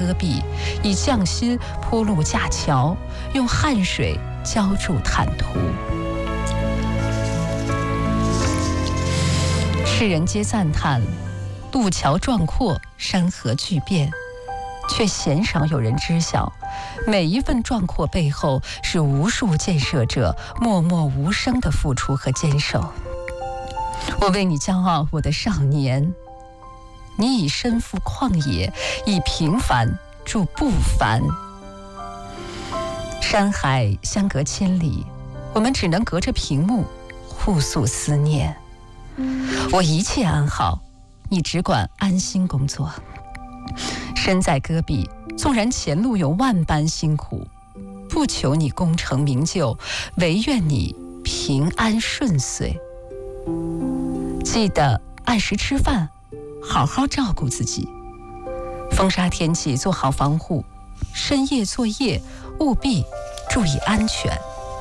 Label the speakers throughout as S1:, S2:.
S1: 戈壁，以匠心铺路架桥，用汗水浇筑坦途。世人皆赞叹路桥壮阔，山河巨变，却鲜少有人知晓，每一份壮阔背后是无数建设者默默无声的付出和坚守。我为你骄傲，我的少年，你以身赴旷野，以平凡铸不凡。山海相隔千里，我们只能隔着屏幕互诉思念。我一切安好，你只管安心工作。身在戈壁，纵然前路有万般辛苦，不求你功成名就，唯愿你平安顺遂。记得按时吃饭，好好照顾自己。风沙天气做好防护，深夜作业务必注意安全。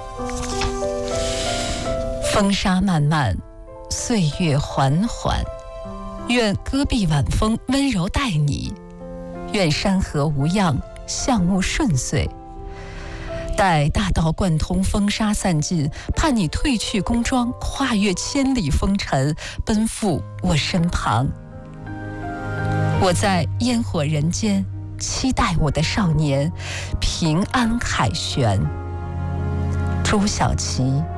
S1: 风沙漫漫，岁月缓缓，愿戈壁晚风温柔待你，愿山河无恙，项目顺遂。待大道贯通，风沙散尽，盼你褪去宫装，跨越千里风尘，奔赴我身旁。我在烟火人间，期待我的少年平安凯旋。朱小琪。